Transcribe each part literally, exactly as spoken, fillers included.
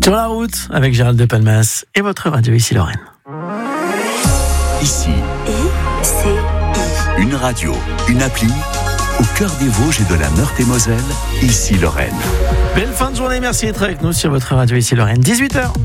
Sur la route avec Gérald de Palmas et votre radio ici Lorraine. Ici, I C I. une radio, une appli au cœur des Vosges et de la Meurthe-et-Moselle, ici Lorraine. Belle fin de journée, merci d'être avec nous sur votre radio ici Lorraine. dix-huit heures.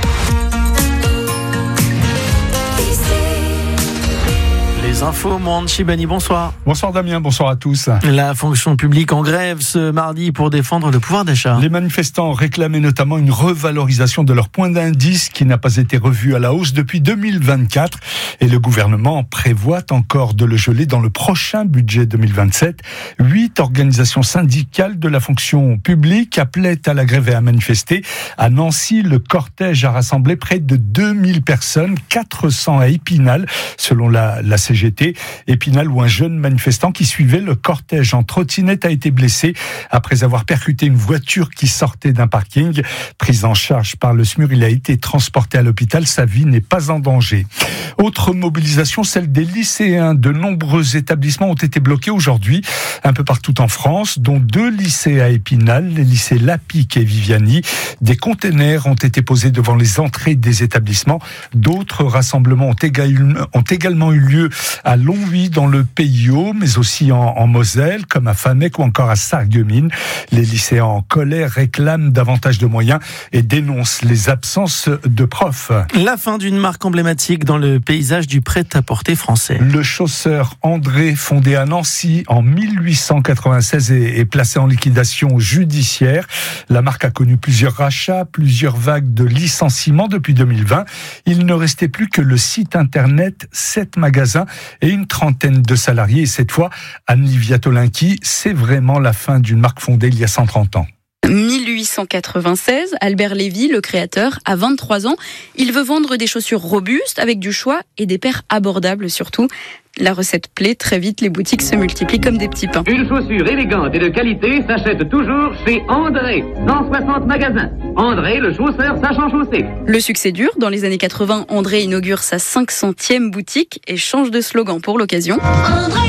Les infos, Monde Chibani, bonsoir. Bonsoir Damien, bonsoir à tous. La fonction publique en grève ce mardi pour défendre le pouvoir d'achat. Les manifestants réclamaient notamment une revalorisation de leur point d'indice qui n'a pas été revu à la hausse depuis deux mille vingt-quatre et le gouvernement prévoit encore de le geler dans le prochain budget deux mille vingt-sept. Huit organisations syndicales de la fonction publique appelaient à la grève et à manifester. À Nancy, le cortège a rassemblé près de deux mille personnes, quatre cents à Épinal, selon la, la C G T. Épinal, où un jeune manifestant qui suivait le cortège en trottinette a été blessé après avoir percuté une voiture qui sortait d'un parking. Pris en charge par le S M U R, il a été transporté à l'hôpital. Sa vie n'est pas en danger. Autre mobilisation, celle des lycéens. De nombreux établissements ont été bloqués aujourd'hui, un peu partout en France, dont deux lycées à Épinal, les lycées Lapic et Viviani. Des containers ont été posés devant les entrées des établissements. D'autres rassemblements ont, égal, ont également eu lieu à Longwy dans le Pays Haut, mais aussi en, en Moselle, comme à Famec ou encore à Sarreguemines. Les lycéens en colère réclament davantage de moyens et dénoncent les absences de profs. La fin d'une marque emblématique dans le paysage du prêt-à-porter français. Le chausseur André, fondé à Nancy en mille huit cent quatre-vingt-seize, est, est placé en liquidation judiciaire. La marque a connu plusieurs rachats, plusieurs vagues de licenciements depuis deux mille vingt. Il ne restait plus que le site internet, sept magasins et une trentaine de salariés. Et cette fois, Anne-Livia Viatolinki, c'est vraiment la fin d'une marque fondée il y a cent trente ans. mille huit cent quatre-vingt-seize, Albert Lévy, le créateur, a vingt-trois ans. Il veut vendre des chaussures robustes avec du choix et des paires abordables surtout. La recette plaît, très vite les boutiques se multiplient comme des petits pains. Une chaussure élégante et de qualité s'achète toujours chez André. cent soixante magasins. André, le chausseur sachant chausser. Le succès dure. Dans les années quatre-vingts, André inaugure sa cinq centième boutique et change de slogan pour l'occasion. André,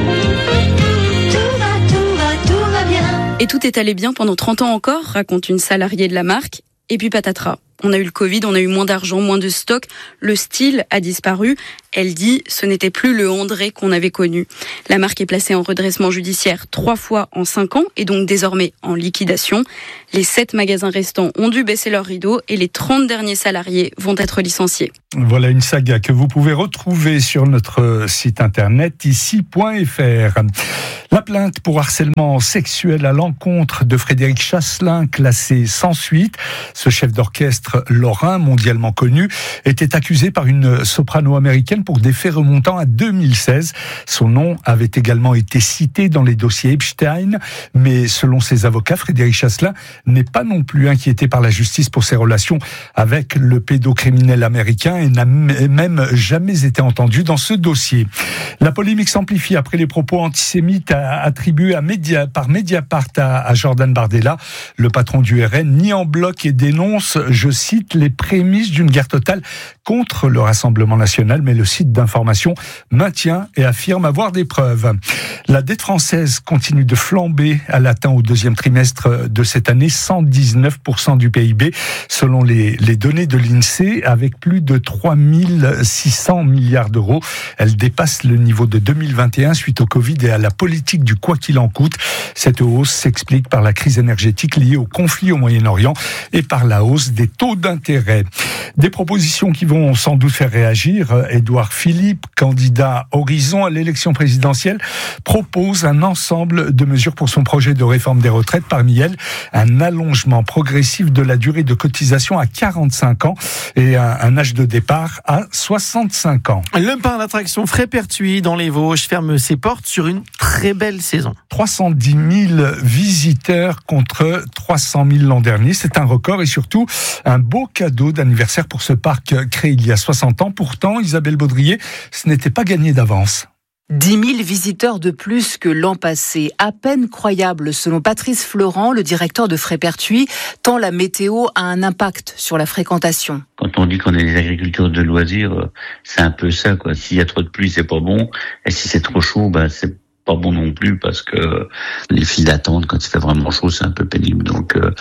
tout va, tout va, tout va bien. Et tout est allé bien pendant trente ans encore, raconte une salariée de la marque. Et puis patatras. On a eu le Covid, on a eu moins d'argent, moins de stock. Le style a disparu. Elle dit, ce n'était plus le André qu'on avait connu. La marque est placée en redressement judiciaire trois fois en cinq ans et donc désormais en liquidation. Les sept magasins restants ont dû baisser leurs rideaux et les trente derniers salariés vont être licenciés. Voilà une saga que vous pouvez retrouver sur notre site internet ici point f r. La plainte pour harcèlement sexuel à l'encontre de Frédéric Chasselin, classé sans suite. Ce chef d'orchestre lorrain, mondialement connu, était accusé par une soprano américaine pour des faits remontant à deux mille seize. Son nom avait également été cité dans les dossiers Epstein, mais selon ses avocats, Frédéric Chasselin n'est pas non plus inquiété par la justice pour ses relations avec le pédocriminel américain et n'a même jamais été entendu dans ce dossier. La polémique s'amplifie après les propos antisémites attribués à Média, par Mediapart à, à Jordan Bardella. Le patron du R N nie en bloc et dénonce, je cite, les prémices d'une guerre totale contre le Rassemblement national, mais le site d'information maintient et affirme avoir des preuves. La dette française continue de flamber. Elle atteint au deuxième trimestre de cette année cent dix-neuf pour cent du P I B, selon les, les données de l'INSEE, avec plus de trois mille six cents milliards d'euros. Elle dépasse le niveau de deux mille vingt et un suite au Covid et à la politique du quoi qu'il en coûte. Cette hausse s'explique par la crise énergétique liée au conflit au Moyen-Orient et par la hausse des taux d'intérêt. Des propositions qui vont sans doute faire réagir. Édouard Philippe, candidat Horizon à l'élection présidentielle, propose un ensemble de mesures pour son projet de réforme des retraites. Parmi elles, un allongement progressif de la durée de cotisation à quarante-cinq ans et un, un âge de départ à soixante-cinq ans. Le parc d'attractions Frépertuis dans les Vosges ferme ses portes sur une très belle saison. trois cent dix mille visiteurs contre trois cent mille l'an dernier. C'est un record et surtout un beau cadeau d'anniversaire pour ce parc créé il y a soixante ans. Pourtant, Isabelle Baudrier, ce n'était pas gagné d'avance. dix mille visiteurs de plus que l'an passé. À peine croyable, selon Patrice Florent, le directeur de Frépertuis, tant la météo a un impact sur la fréquentation. Quand on dit qu'on est des agriculteurs de loisirs, c'est un peu ça, quoi. S'il y a trop de pluie, c'est pas bon. Et si c'est trop chaud, ben, c'est pas bon non plus parce que les files d'attente, quand il fait vraiment chaud, c'est un peu pénible. Donc, euh,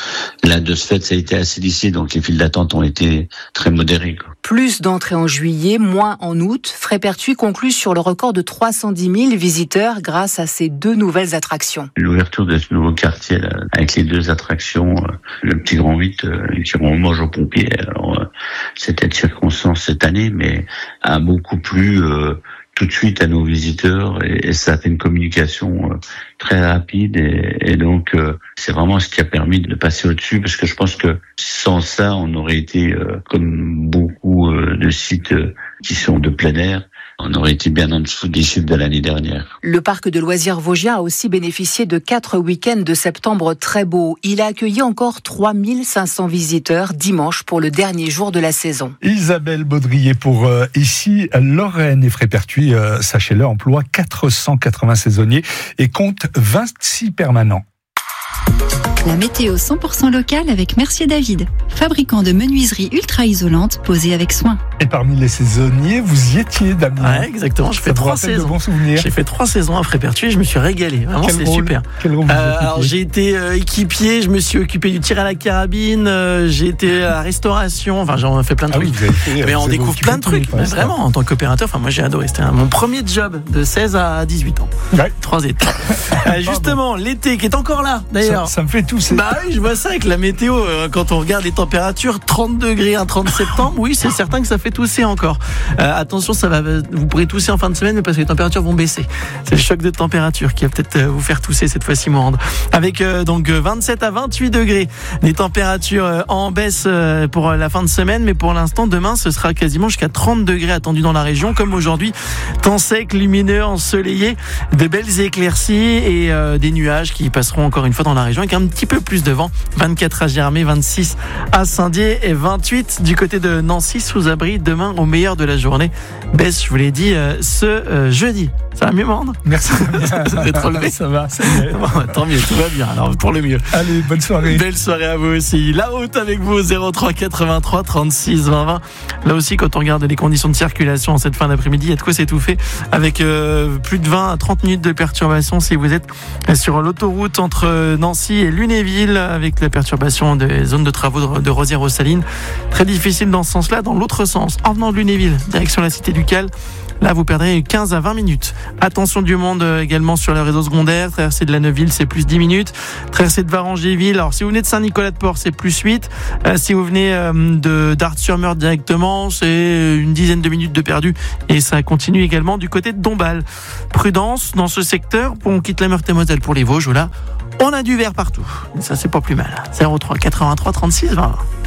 Là, de ce fait, ça a été assez lissé, donc les files d'attente ont été très modérées, quoi. Plus d'entrées en juillet, moins en août. Frépertuis conclut sur le record de trois cent dix mille visiteurs grâce à ces deux nouvelles attractions. L'ouverture de ce nouveau quartier, là, avec les deux attractions, euh, le petit grand huit, euh, qui remange aux pompiers. Alors, euh, c'était de circonstance cette année, mais a beaucoup plu euh, tout de suite à nos visiteurs et, et ça a fait une communication euh, très rapide et, et donc euh, c'est vraiment ce qui a permis de passer au-dessus parce que je pense que sans ça, on aurait été euh, comme beaucoup euh, de sites euh, qui sont de plein air. On aurait été bien en dessous des chiffres de l'année dernière. Le parc de loisirs vosgien a aussi bénéficié de quatre week-ends de septembre très beaux. Il a accueilli encore trois mille cinq cents visiteurs dimanche pour le dernier jour de la saison. Isabelle Baudrier pour euh, ici, Lorraine et Frépertuis, euh, sachez-le, emploie quatre cent quatre-vingts saisonniers et compte vingt-six permanents. La météo cent pour cent locale avec Mercier David, fabricant de menuiseries ultra isolantes posées avec soin. Et parmi les saisonniers, vous y étiez, Damien. Ouais, exactement. Je Ça fais vous trois rappelle de saisons. bons souvenirs. J'ai fait trois saisons à Frépertuis et je me suis régalé. Vraiment, Quel c'est rôle super. Quel rôle vous Euh, occupiez alors j'ai été euh, équipier, je me suis occupé du tir à la carabine, euh, j'ai été à la restauration, enfin j'en ai fait plein de Ah trucs. oui, vous avez fait, Mais vous on avez découvre occupé plein de tout, trucs, ouais, mais ça. vraiment en tant qu'opérateur. Enfin moi j'ai adoré, c'était un- mon premier job de seize à dix-huit ans. Ouais. Trois étapes. Euh, justement, l'été qui est encore là Ça, d'ailleurs. ça me fait tousser. Bah oui, je vois ça avec la météo. euh, Quand on regarde les températures, trente degrés un trente septembre, oui, c'est certain que ça fait tousser encore. Euh, attention, ça va, vous pourrez tousser en fin de semaine, mais parce que les températures vont baisser. C'est le choc de température qui va peut-être euh, vous faire tousser cette fois-ci, Morande. Avec euh, donc euh, vingt-sept à vingt-huit degrés, des températures euh, en baisse euh, pour euh, la fin de semaine, mais pour l'instant, demain, ce sera quasiment jusqu'à trente degrés attendus dans la région, comme aujourd'hui. Temps sec, lumineux, ensoleillé, de belles éclaircies et euh, des nuages qui passeront encore une fois dans la région avec un petit peu plus de vent. vingt-quatre à Germay, vingt-six à Saint-Dié et vingt-huit du côté de Nancy sous abri demain au meilleur de la journée. Baisse, je vous l'ai dit, euh, ce euh, jeudi. Ça va mieux, Morande? Merci. Vous êtes relevé? Ça va, ça y est. Bon, tant mieux, tout va bien. Alors pour le mieux. Allez, bonne soirée. Belle soirée à vous aussi. La route avec vous, zéro trois quatre-vingt-trois trente-six vingt vingt. Là aussi, quand on regarde les conditions de circulation en cette fin d'après-midi, il y a de quoi s'étouffer avec euh, plus de vingt à trente minutes de perturbation si vous êtes sur l'autoroute entre Nancy et Lunéville avec la perturbation des zones de travaux de, de Rosières-aux-Salines. Très difficile dans ce sens-là. Dans l'autre sens, en venant de Lunéville, direction la cité du Cal, là vous perdrez quinze à vingt minutes. Attention du monde euh, également sur le réseau secondaire. Traversée de la Neuville, c'est plus dix minutes. Traversée de Varangéville, alors si vous venez de Saint-Nicolas-de-Port, c'est plus huit. Euh, si vous venez euh, de d'Art-sur-Meurthe directement, c'est une dizaine de minutes de perdu. Et ça continue également du côté de Dombasle. Prudence dans ce secteur. On quitte la Meurthe-et-Moselle pour les Vosges. Là, on a du vert partout. Et ça, c'est pas plus mal. zéro trois quatre-vingt-trois trente-six vingt.